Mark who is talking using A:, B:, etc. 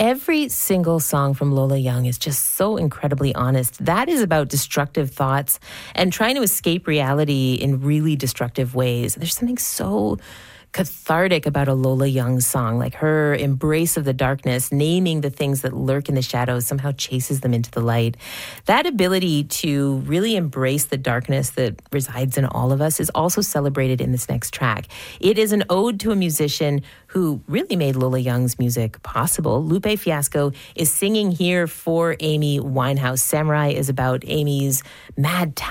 A: every single song from Lola Young is just so incredibly honest. That is about destructive thoughts and trying to escape reality in really destructive ways. There's something so cathartic about a Lola Young song, like her embrace of the darkness, naming the things that lurk in the shadows, somehow chases them into the light. That ability to really embrace the darkness that resides in all of us is also celebrated in this next track. It is an ode to a musician who really made Lola Young's music possible. Lupe Fiasco is singing here for Amy Winehouse. Samurai is about Amy's mad talent